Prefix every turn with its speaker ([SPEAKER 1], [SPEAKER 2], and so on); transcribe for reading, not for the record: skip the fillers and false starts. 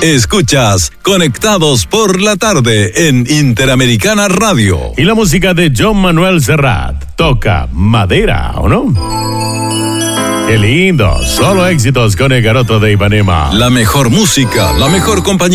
[SPEAKER 1] Escuchas Conectados por la Tarde en Interamericana Radio.
[SPEAKER 2] Y la música de John Manuel Serrat. Toca madera, ¿o no? Qué lindo. Solo éxitos con el Garoto de Ipanema.
[SPEAKER 1] La mejor música, la mejor compañía.